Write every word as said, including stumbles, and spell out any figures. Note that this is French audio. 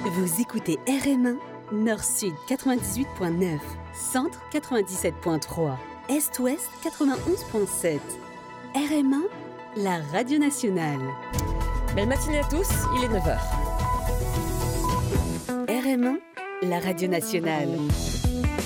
Vous écoutez R M un, Nord-Sud quatre-vingt-dix-huit point neuf, Centre quatre-vingt-dix-sept point trois, Est-Ouest quatre-vingt-onze point sept. R M un, la radio nationale. Belle matinée à tous, il est neuf heures. R M un, la radio nationale.